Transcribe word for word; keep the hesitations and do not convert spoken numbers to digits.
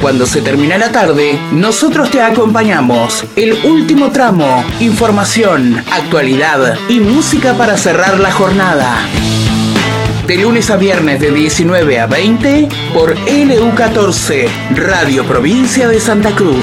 Cuando se termina la tarde, nosotros te acompañamos. El último tramo, información, actualidad y música para cerrar la jornada. De lunes a viernes de diecinueve a veinte por L U catorce, Radio Provincia de Santa Cruz.